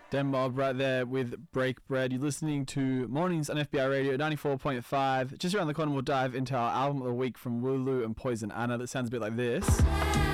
Den Mob right there with Break Bread. You're listening to Mornings on FBI Radio 94.5. Just around the corner, we'll dive into our album of the week from Wooloo and Poison Anna that sounds a bit like this.